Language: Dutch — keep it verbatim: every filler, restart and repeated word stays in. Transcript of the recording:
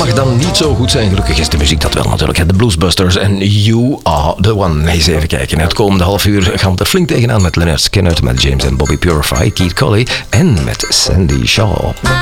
mag dan niet zo goed zijn. Gelukkig is de muziek dat wel natuurlijk. De Bluesbusters en You Are The One. Eens even kijken. Het komende half uur gaan we er flink tegenaan met Lynyrd Skynyrd, met James en Bobby Purify, Keith Colley en met Sandy Shaw.